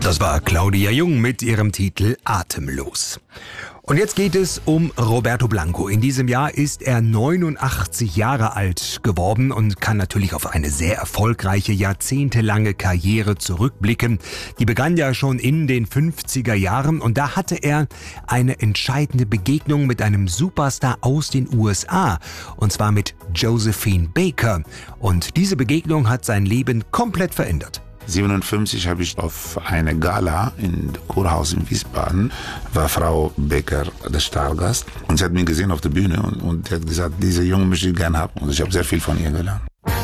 Das war Claudia Jung mit ihrem Titel Atemlos. Und jetzt geht es um Roberto Blanco. In diesem Jahr ist er 89 Jahre alt geworden und kann natürlich auf eine sehr erfolgreiche, jahrzehntelange Karriere zurückblicken. Die begann ja schon in den 50er Jahren und da hatte er eine entscheidende Begegnung mit einem Superstar aus den USA, und zwar mit Josephine Baker. Und diese Begegnung hat sein Leben komplett verändert. 1957 habe ich auf eine Gala im Kurhaus in Wiesbaden, war Frau Becker der Stargast, und sie hat mich gesehen auf der Bühne und hat gesagt, diese Junge möchte ich gerne haben, und ich habe sehr viel von ihr gelernt.